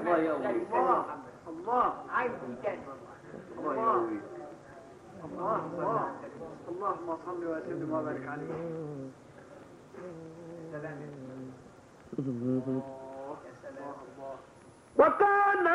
الله يا ولي الله عايز يتكلم الله يا ولي الله اللهم صل وسلم وبارك عليه. سلام. وكان